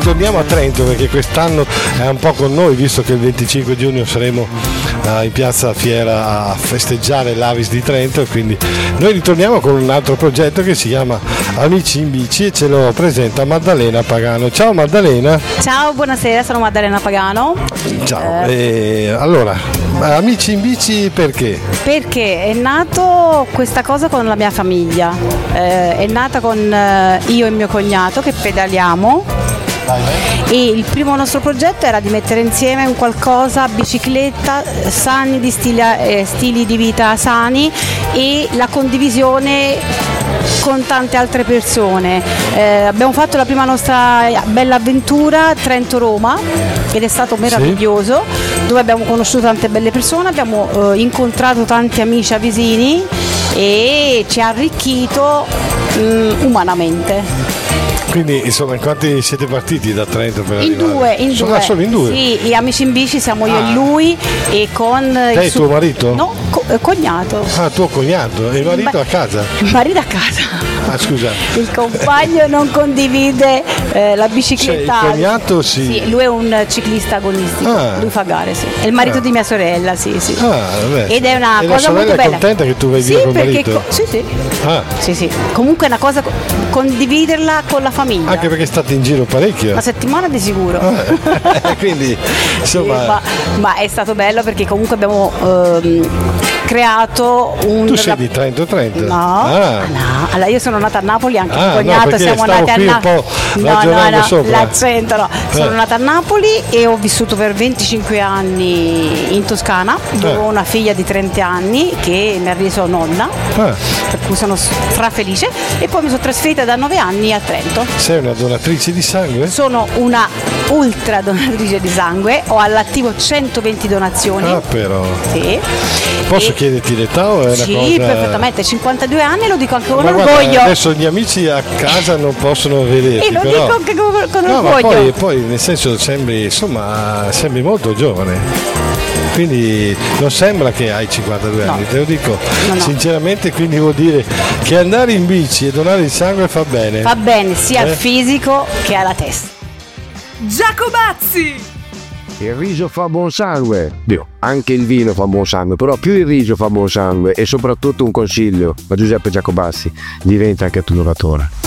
ritorniamo a Trento perché quest'anno è un po' con noi, visto che il 25 giugno saremo in piazza Fiera a festeggiare l'Avis di Trento, e quindi noi ritorniamo con un altro progetto che si chiama Amici in Bici e ce lo presenta Maddalena Pagano. Ciao Maddalena. Ciao, buonasera, sono Maddalena Pagano. Ciao. Allora, Amici in Bici perché? Perché è nato questa cosa con la mia famiglia, è nata con io e mio cognato che pedaliamo. E il primo nostro progetto era di mettere insieme un qualcosa, bicicletta, sani di stili di vita sani e la condivisione con tante altre persone. Abbiamo fatto la prima nostra bella avventura Trento-Roma ed è stato meraviglioso, dove abbiamo conosciuto tante belle persone, abbiamo incontrato tanti amici avesini e ci ha arricchito umanamente. Quindi insomma, in quanti siete partiti da Trento per arrivare? In due. Solo in due? Sì, Amici in Bici siamo io e lui e con Lei tuo marito? No, cognato. Ah, tuo cognato, e il marito a casa? Il marito a casa. Ah, scusa. Il compagno non condivide la bicicletta. Cioè, il cognato sì, lui è un ciclista agonistico, lui fa gare, sì. È il marito di mia sorella, sì. Vabbè. Ed è una e cosa molto bella. È contenta che tu vai via col marito? Sì. Comunque è una cosa, condividerla con la famiglia. Anche perché state in giro parecchio. Una settimana di sicuro. Quindi insomma. Ma è stato bello perché comunque abbiamo creato un. Tu sei di Trento? No. Allora io sono nata a Napoli, anche il cognato, no, siamo nati a Napoli. No, l'accento no. Sono nata a Napoli e ho vissuto per 25 anni in Toscana, dove ho una figlia di 30 anni che mi ha reso nonna, per cui sono strafelice, e poi mi sono trasferita da 9 anni a Trento. Sei una donatrice di sangue? Sono una ultra donatrice di sangue, ho all'attivo 120 donazioni. Ah, però. Sì. Posso chiederti l'età o è una cosa? Sì, perfettamente, 52 anni, lo dico anche con orgoglio. Guarda, adesso gli amici a casa non possono vederti. E lo però... dico anche con Ma orgoglio. poi nel senso sembri molto giovane. Quindi non sembra che hai 52 anni, te lo dico sinceramente, quindi vuol dire che andare in bici e donare il sangue fa bene. Fa bene sia al fisico che alla testa. Giacobazzi! Il riso fa buon sangue. Anche il vino fa buon sangue, però più il riso fa buon sangue. E soprattutto un consiglio da Giuseppe Giacobazzi: diventa anche tu donatore.